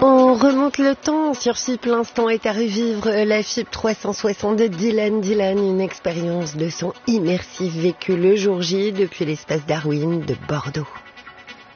On remonte le temps sur FIP, l'instant est à revivre la FIP 360 de Dylan, une expérience de son immersif vécu le jour J depuis l'espace Darwin de Bordeaux.